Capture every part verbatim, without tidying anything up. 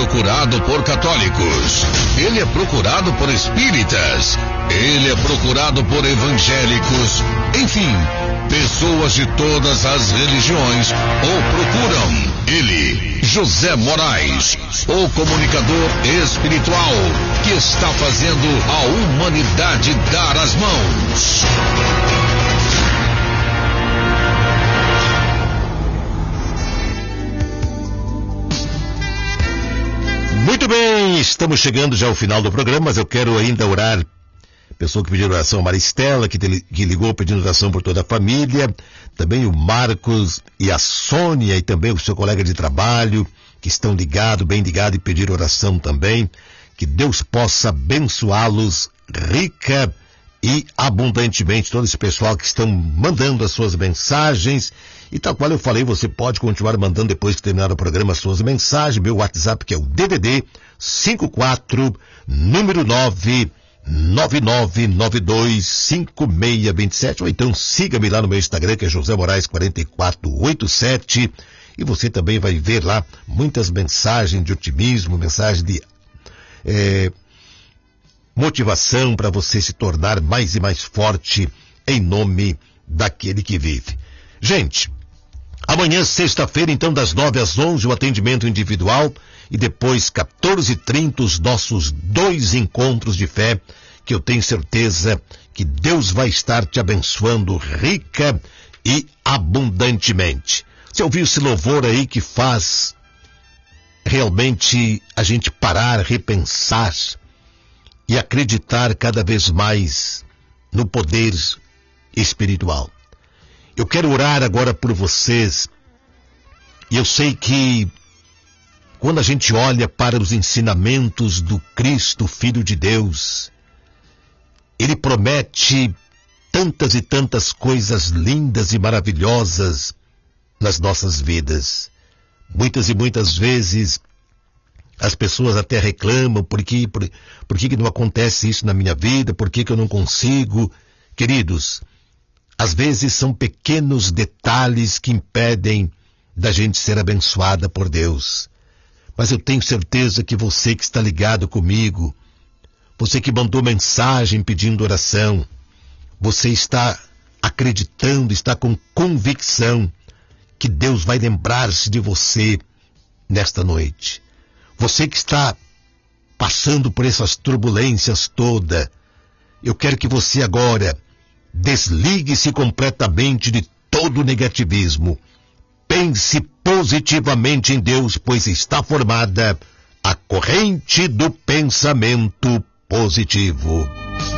procurado por católicos, ele é procurado por espíritas, ele é procurado por evangélicos, enfim, pessoas de todas as religiões o procuram. Ele, José Moraes, o comunicador espiritual que está fazendo a humanidade dar as mãos. Muito bem, estamos chegando já ao final do programa, mas eu quero ainda orar. Pessoa que pediu oração, a Maristela, que, te, que ligou pedindo oração por toda a família. Também o Marcos e a Sônia e também o seu colega de trabalho, que estão ligados, bem ligados e pediram oração também. Que Deus possa abençoá-los rica e abundantemente. Todo esse pessoal que estão mandando as suas mensagens. E tal qual eu falei, você pode continuar mandando depois que terminar o programa as suas mensagens. Meu WhatsApp que é o D D D cinco quatro, número nove nove nove nove dois cinco seis dois sete, ou então siga-me lá no meu Instagram que é José Moraes quatro quatro oito sete, e você também vai ver lá muitas mensagens de otimismo, mensagens de é, motivação para você se tornar mais e mais forte em nome daquele que vive. Gente, amanhã, sexta-feira, então, das nove às onze, o atendimento individual e depois, quatorze e trinta, os nossos dois encontros de fé, que eu tenho certeza que Deus vai estar te abençoando rica e abundantemente. Você ouviu esse louvor aí que faz realmente a gente parar, repensar e acreditar cada vez mais no poder espiritual. Eu quero orar agora por vocês. E eu sei que quando a gente olha para os ensinamentos do Cristo, Filho de Deus, ele promete tantas e tantas coisas lindas e maravilhosas nas nossas vidas. Muitas e muitas vezes as pessoas até reclamam, por que, por, por que não acontece isso na minha vida, por que, que eu não consigo. Queridos, às vezes são pequenos detalhes que impedem da gente ser abençoada por Deus. Mas eu tenho certeza que você que está ligado comigo, você que mandou mensagem pedindo oração, você está acreditando, está com convicção que Deus vai lembrar-se de você nesta noite. Você que está passando por essas turbulências todas, eu quero que você agora desligue-se completamente de todo o negativismo. Pense positivamente em Deus, pois está formada a corrente do pensamento positivo.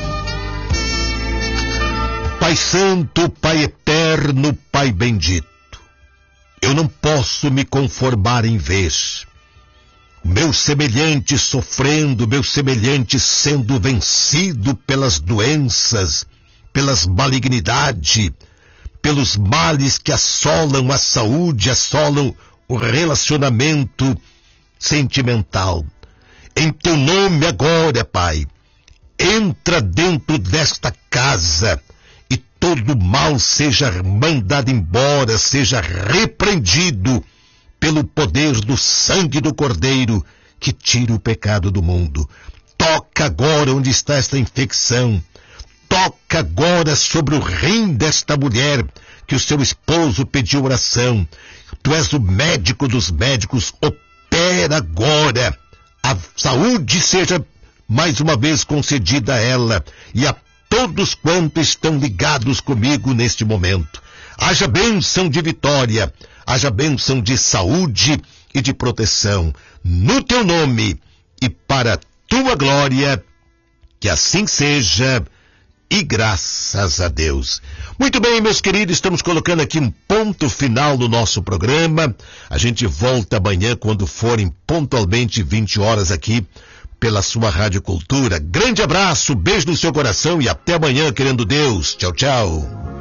Pai Santo, Pai Eterno, Pai Bendito, eu não posso me conformar em ver o meu semelhante sofrendo, meu semelhante sendo vencido pelas doenças, pelas malignidades, pelos males que assolam a saúde, assolam o relacionamento sentimental. Em teu nome agora, Pai, entra dentro desta casa e todo mal seja mandado embora, seja repreendido pelo poder do sangue do Cordeiro que tira o pecado do mundo. Toca agora onde está esta infecção. Toca agora sobre o rim desta mulher que o seu esposo pediu oração. Tu és o médico dos médicos, opera agora. A saúde seja mais uma vez concedida a ela e a todos quantos estão ligados comigo neste momento. Haja bênção de vitória, haja bênção de saúde e de proteção, no teu nome e para a tua glória, que assim seja. E graças a Deus. Muito bem, meus queridos, estamos colocando aqui um ponto final no nosso programa. A gente volta amanhã quando forem pontualmente vinte horas aqui pela sua Rádio Cultura. Grande abraço, beijo no seu coração e até amanhã, querendo Deus. Tchau, tchau.